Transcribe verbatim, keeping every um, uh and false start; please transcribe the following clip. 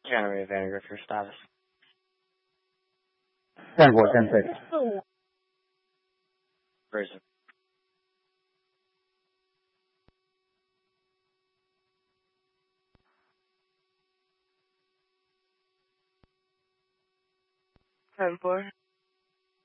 Generate vinegar for your status. ten four, ten six. Where is it? ten four.